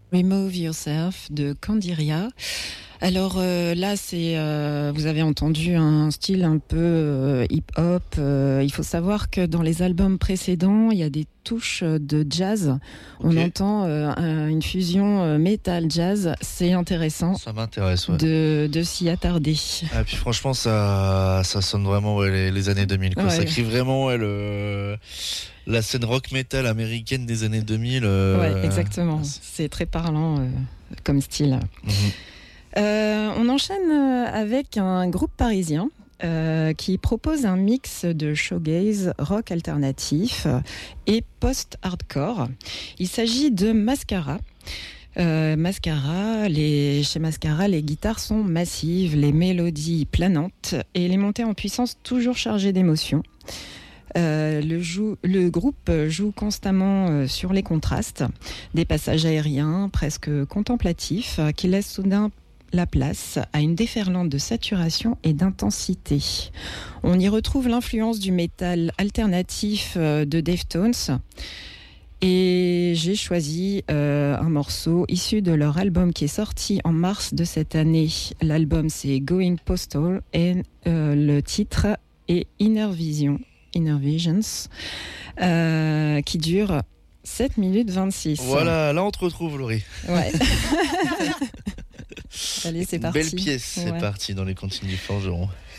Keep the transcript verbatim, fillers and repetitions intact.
Remove Yourself de Candiria. Alors euh, là, c'est euh, vous avez entendu un style un peu euh, hip-hop. Euh, il faut savoir que dans les albums précédents, il y a des touches de jazz. Okay. On entend euh, un, une fusion euh, metal-jazz. C'est intéressant. Ça m'intéresse, ouais. De, de s'y attarder. Ah, puis franchement, ça, ça sonne vraiment ouais, les, les années deux mille. Quoi. Ouais. Ça crie vraiment ouais, le, la scène rock metal américaine des années deux mille. Euh, ouais, exactement. C'est très parlant euh, comme style. Mm-hmm. Euh, on enchaîne avec un groupe parisien euh, qui propose un mix de shoegaze, rock alternatif et post-hardcore. Il s'agit de Mascara. Euh, Mascara, les, chez Mascara, les guitares sont massives, les mélodies planantes et les montées en puissance toujours chargées d'émotions. Euh, le, joue, le groupe joue constamment euh, sur les contrastes, des passages aériens presque contemplatifs euh, qui laissent soudain la place à une déferlante de saturation et d'intensité. On y retrouve l'influence du métal alternatif euh, de Deftones. Et j'ai choisi euh, un morceau issu de leur album qui est sorti en mars de cette année. L'album c'est Going Postal et euh, le titre est Inner Vision, Inner Visions, euh, qui dure sept minutes vingt-six. Voilà, là on te retrouve, Laurie. Ouais. Allez, c'est parti. Belle pièce, c'est ouais. parti dans les cantines du Forgeron.